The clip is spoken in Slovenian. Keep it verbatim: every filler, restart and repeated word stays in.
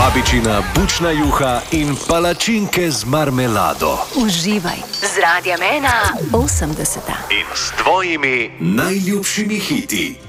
Babičina bučna juha in palačinke z marmelado. Uživaj z Radiem ena osemdeseta in s tvojimi najljubšimi hiti.